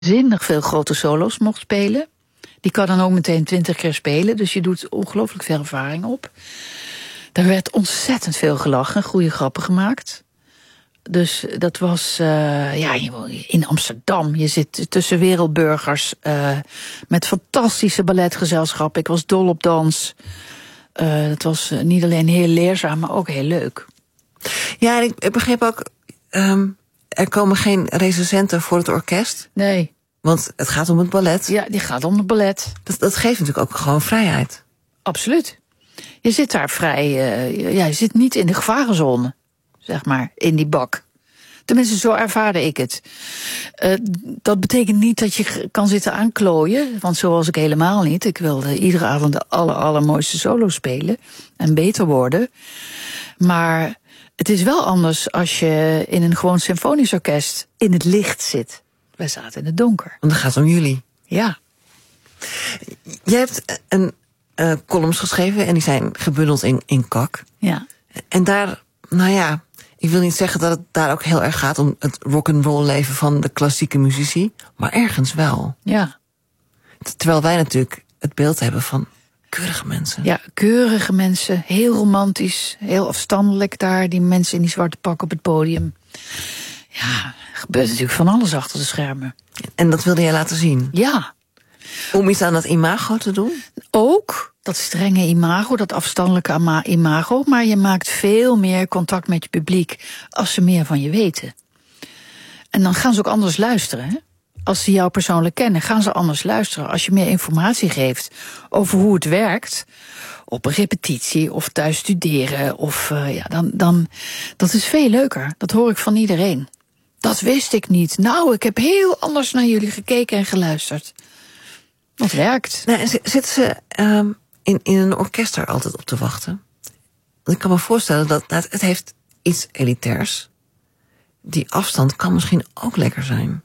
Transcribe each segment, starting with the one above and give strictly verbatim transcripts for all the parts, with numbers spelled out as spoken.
zinnig veel grote solo's mocht spelen. Die kan dan ook meteen twintig keer spelen, dus je doet ongelooflijk veel ervaring op. Daar werd ontzettend veel gelachen, goede grappen gemaakt. Dus dat was uh, ja, in Amsterdam. Je zit tussen wereldburgers uh, met fantastische balletgezelschappen. Ik was dol op dans. Uh, dat was niet alleen heel leerzaam, maar ook heel leuk. Ja, en ik, ik begreep ook, um, er komen geen recensenten voor het orkest. Nee. Want het gaat om het ballet. Ja, die gaat om het ballet. Dat, dat geeft natuurlijk ook gewoon vrijheid. Absoluut. Je zit daar vrij, uh, ja, je zit niet in de gevarenzone, zeg maar, in die bak. Tenminste, zo ervaarde ik het. Uh, dat betekent niet dat je kan zitten aanklooien, want zo was ik helemaal niet. Ik wilde iedere avond de aller, allermooiste solo spelen en beter worden. Maar het is wel anders als je in een gewoon symfonisch orkest in het licht zit. Wij zaten in het donker. Want dan gaat het om jullie. Ja. Jij hebt een uh, columns geschreven en die zijn gebundeld in, in Kak. Ja. En daar, nou ja, ik wil niet zeggen dat het daar ook heel erg gaat om het rock'n'roll leven van de klassieke muzici, maar ergens wel. Ja. Terwijl wij natuurlijk het beeld hebben van keurige mensen. Ja, keurige mensen, heel romantisch, heel afstandelijk daar, die mensen in die zwarte pak op het podium. Ja, er gebeurt natuurlijk van alles achter de schermen. En dat wilde jij laten zien? Ja. Om iets aan dat imago te doen? Ook, dat strenge imago, dat afstandelijke imago, maar je maakt veel meer contact met je publiek als ze meer van je weten. En dan gaan ze ook anders luisteren, hè? Als ze jou persoonlijk kennen, gaan ze anders luisteren. Als je meer informatie geeft over hoe het werkt, op een repetitie of thuis studeren, of uh, ja, dan, dan, dat is veel leuker. Dat hoor ik van iedereen. Dat wist ik niet. Nou, ik heb heel anders naar jullie gekeken en geluisterd. Dat werkt. Nou, zitten ze um, in, in een orkest er altijd op te wachten? Want ik kan me voorstellen dat, dat het heeft iets elitairs. Die afstand kan misschien ook lekker zijn.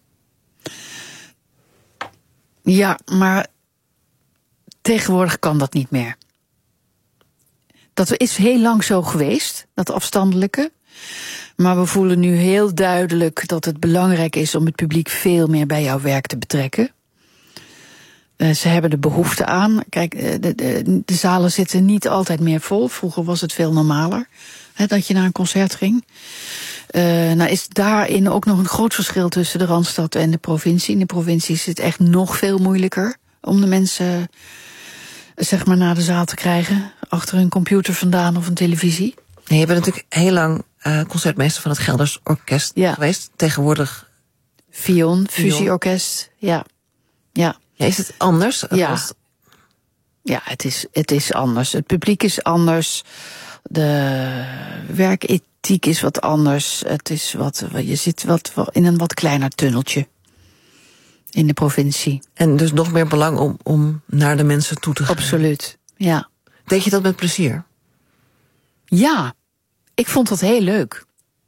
Ja, maar tegenwoordig kan dat niet meer. Dat is heel lang zo geweest, dat afstandelijke. Maar we voelen nu heel duidelijk dat het belangrijk is om het publiek veel meer bij jouw werk te betrekken. Uh, ze hebben er behoefte aan. Kijk, de, de, de zalen zitten niet altijd meer vol. Vroeger was het veel normaler, hè, dat je naar een concert ging. Uh, nou is daarin ook nog een groot verschil tussen de Randstad en de provincie. In de provincie is het echt nog veel moeilijker om de mensen, zeg maar, naar de zaal te krijgen. Achter een computer vandaan of een televisie. Nee, je bent natuurlijk heel lang uh, concertmeester van het Gelders Orkest ja. geweest. Tegenwoordig Vion, fusieorkest, ja. ja. Ja, is het anders? Ja, als... ja het, is, het is anders. Het publiek is anders. De werkethiek is wat anders. Het is wat, je zit wat, in een wat kleiner tunneltje in de provincie. En dus nog meer belang om, om naar de mensen toe te gaan. Absoluut, ja. Deed je dat met plezier? Ja, ik vond dat heel leuk.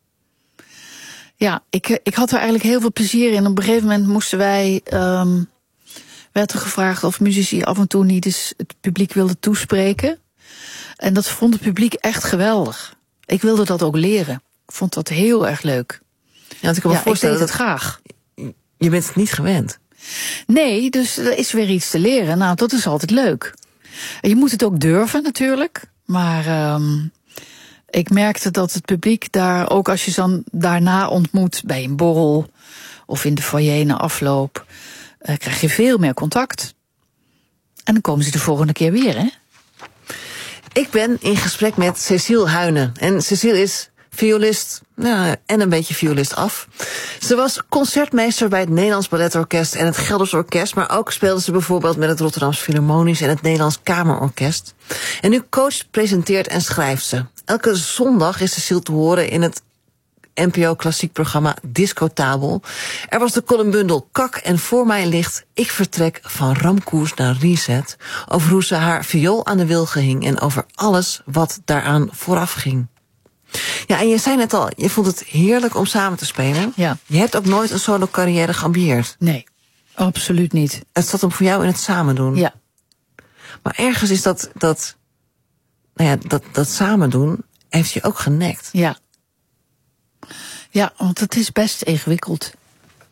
Ja, ik, ik had er eigenlijk heel veel plezier in. Op een gegeven moment moesten wij... Um, werd er gevraagd of muzici af en toe niet eens het publiek wilden toespreken. En dat vond het publiek echt geweldig. Ik wilde dat ook leren. Ik vond dat heel erg leuk. Ja, want ik kan me ja, voorstellen ik deed het dat graag. Je bent het niet gewend. Nee, dus er is weer iets te leren. Nou, dat is altijd leuk. Je moet het ook durven natuurlijk. Maar um, ik merkte dat het publiek daar, ook als je dan daarna ontmoet bij een borrel of in de foyer na afloop, uh, krijg je veel meer contact. En dan komen ze de volgende keer weer, hè? Ik ben in gesprek met Cecile Huyne. En Cecile is violist, nou, en een beetje violist af. Ze was concertmeester bij het Nederlands Balletorkest en het Gelders Orkest, maar ook speelde ze bijvoorbeeld met het Rotterdams Philharmonisch en het Nederlands Kamerorkest. En nu coacht, presenteert en schrijft ze. Elke zondag is Cecile te horen in het N P O klassiek programma Discotabel. Er was de columnbundel Kak en voor mij ligt Ik vertrek van ramkoers naar reset, over hoe ze haar viool aan de wilgen hing en over alles wat daaraan vooraf ging. Ja, en je zei net al, je vond het heerlijk om samen te spelen. Ja. Je hebt ook nooit een solo carrière geambieerd. Nee, absoluut niet. Het zat hem voor jou in het samen doen. Ja. Maar ergens is dat, dat, nou ja, dat, dat samen doen heeft je ook genekt. Ja. Ja, want het is best ingewikkeld.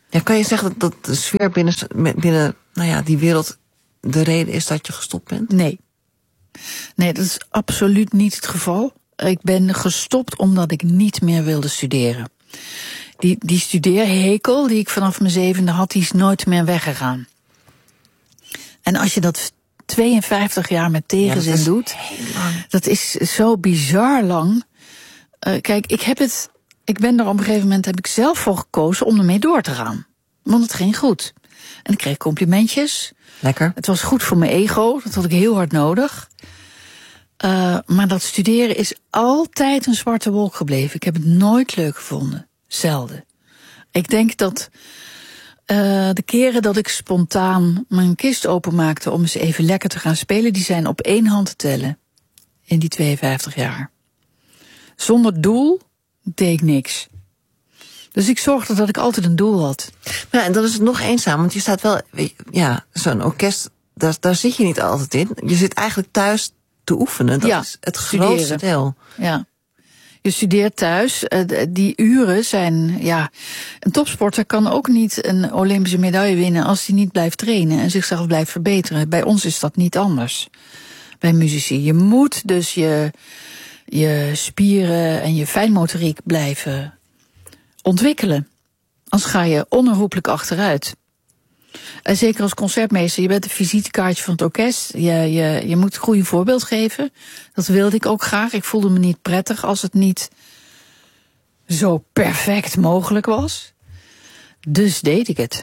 Ja, kan je zeggen dat, dat de sfeer binnen, binnen nou ja, die wereld de reden is dat je gestopt bent? Nee. Nee, dat is absoluut niet het geval. Ik ben gestopt omdat ik niet meer wilde studeren. Die, die studeerhekel die ik vanaf mijn zevende had, die is nooit meer weggegaan. En als je dat tweeënvijftig jaar met tegenzin ja, dat doet, dat is zo bizar lang. Uh, kijk, ik heb het, ik ben er op een gegeven moment heb ik zelf voor gekozen om ermee door te gaan. Want het ging goed. En ik kreeg complimentjes. Lekker. Het was goed voor mijn ego, dat had ik heel hard nodig. Uh, maar dat studeren is altijd een zwarte wolk gebleven. Ik heb het nooit leuk gevonden. Zelden. Ik denk dat uh, de keren dat ik spontaan mijn kist openmaakte om eens even lekker te gaan spelen, die zijn op één hand te tellen. In die tweeënvijftig jaar. Zonder doel deed ik niks. Dus ik zorgde dat ik altijd een doel had. Ja, en dan is het nog eenzaam, want je staat wel, ja, zo'n orkest, daar, daar zit je niet altijd in. Je zit eigenlijk thuis te oefenen. Dat ja, is het studeren. grootste deel. Ja. Je studeert thuis. Die uren zijn, ja, een topsporter kan ook niet een Olympische medaille winnen als hij niet blijft trainen en zichzelf blijft verbeteren. Bij ons is dat niet anders. Bij muzici. Je moet dus je, je spieren en je fijnmotoriek blijven ontwikkelen. Anders ga je onherroepelijk achteruit. En zeker als concertmeester, je bent een visitekaartje van het orkest. Je, je, je moet een goede voorbeeld geven. Dat wilde ik ook graag. Ik voelde me niet prettig als het niet zo perfect mogelijk was. Dus deed ik het.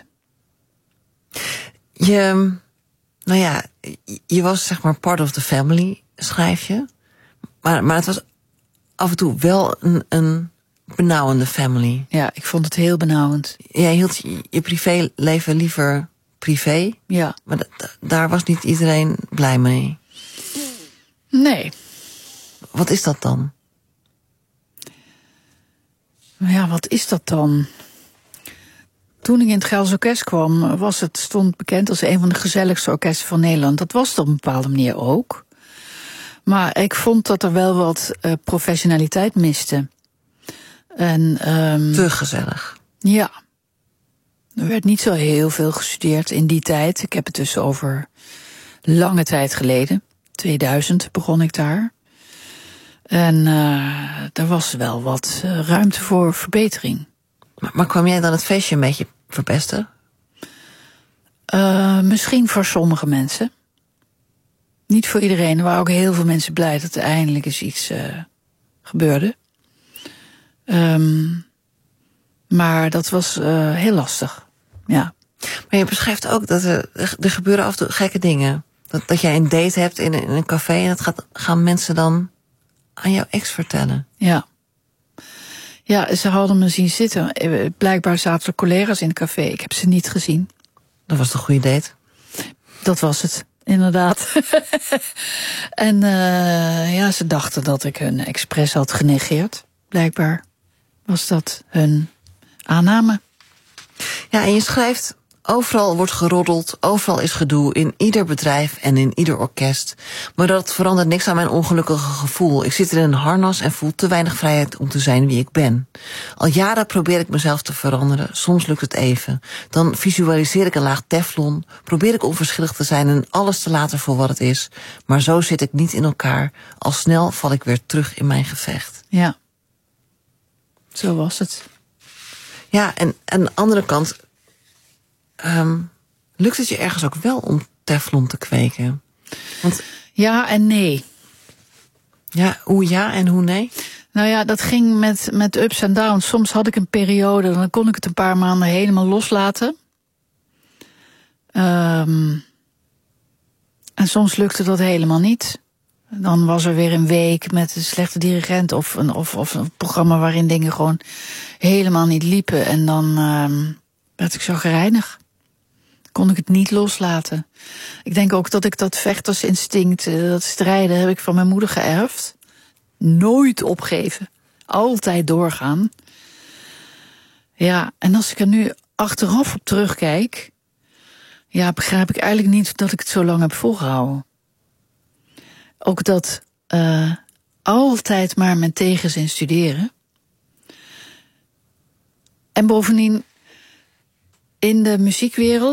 Je, nou ja, je was zeg maar part of the family, schrijf je. Maar, maar het was af en toe wel een, een benauwende family. Ja, ik vond het heel benauwend. Jij hield je, je privéleven liever privé. Ja. Maar d- daar was niet iedereen blij mee. Nee. Wat is dat dan? Ja, wat is dat dan? Toen ik in het Gelderse Orkest kwam, was het, stond bekend als een van de gezelligste orkesten van Nederland. Dat was het op een bepaalde manier ook. Maar ik vond dat er wel wat uh, professionaliteit miste. En, um, Te gezellig. Ja. Er werd niet zo heel veel gestudeerd in die tijd. Ik heb het dus over lange tijd geleden. tweeduizend begon ik daar. En uh, er was wel wat uh, ruimte voor verbetering. Maar, maar kwam jij dan het feestje een beetje verpesten? Uh, misschien voor sommige mensen. Niet voor iedereen. Er waren ook heel veel mensen blij dat er eindelijk eens iets uh, gebeurde. Um, maar dat was uh, heel lastig. Ja. Maar je beschrijft ook dat er, er gebeuren af en toe gekke dingen. Dat, dat jij een date hebt in een, in een café en dat gaat, gaan mensen dan aan jouw ex vertellen. Ja. Ja, ze hadden me zien zitten. Blijkbaar zaten er collega's in het café. Ik heb ze niet gezien. Dat was de goede date. Dat was het, inderdaad. En uh, ja, ze dachten dat ik hun expres had genegeerd. Blijkbaar was dat hun aanname. Ja, en je schrijft, overal wordt geroddeld, overal is gedoe, in ieder bedrijf en in ieder orkest. Maar dat verandert niks aan mijn ongelukkige gevoel. Ik zit in een harnas en voel te weinig vrijheid om te zijn wie ik ben. Al jaren probeer ik mezelf te veranderen, soms lukt het even. Dan visualiseer ik een laag teflon, probeer ik onverschillig te zijn en alles te laten voor wat het is. Maar zo zit ik niet in elkaar. Al snel val ik weer terug in mijn gevecht. Ja, zo was het. Ja, en aan de andere kant, um, lukt het je ergens ook wel om teflon te kweken? Want, ja en nee. Ja, hoe ja en hoe nee? Nou ja, dat ging met, met ups en downs. Soms had ik een periode, dan kon ik het een paar maanden helemaal loslaten. Um, en soms lukte dat helemaal niet. Dan was er weer een week met een slechte dirigent of een, of, of een programma waarin dingen gewoon helemaal niet liepen. En dan um, werd ik zo gereinigd. Kon ik het niet loslaten. Ik denk ook dat ik dat vechtersinstinct, dat strijden, heb ik van mijn moeder geërfd. Nooit opgeven. Altijd doorgaan. Ja, en als ik er nu achteraf op terugkijk, ja, begrijp ik eigenlijk niet dat ik het zo lang heb volgehouden. Ook dat uh, altijd maar mijn tegenzin studeren. En bovendien, in de muziekwereld